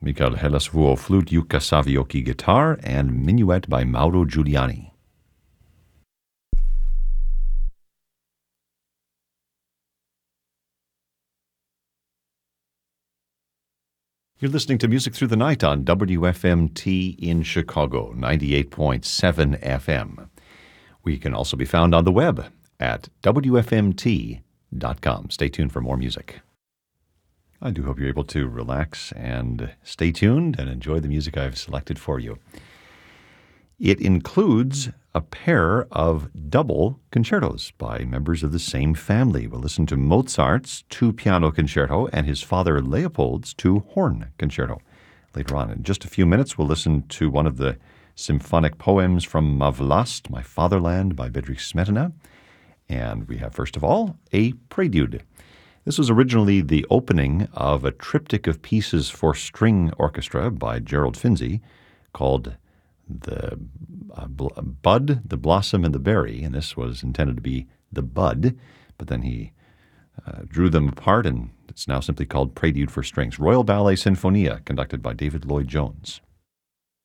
Michael Hellasvuo flute, Jukka Savioki guitar, and Minuet by Mauro Giuliani. You're listening to Music Through the Night on WFMT in Chicago, 98.7 FM. We can also be found on the web at WFMT.com. Stay tuned for more music. I do hope you're able to relax and stay tuned and enjoy the music I've selected for you. It includes a pair of double concertos by members of the same family. We'll listen to Mozart's two-piano concerto and his father Leopold's two-horn concerto. Later on, in just a few minutes, we'll listen to one of the symphonic poems from Ma Vlast, My Fatherland, by Bedřich Smetana. And we have, first of all, a prelude. This was originally the opening of a triptych of pieces for string orchestra by Gerald Finzi called the Bud, the Blossom, and the Berry, and this was intended to be the Bud, but then he drew them apart, and it's now simply called Prelude for Strings. Royal Ballet Sinfonia, conducted by David Lloyd-Jones.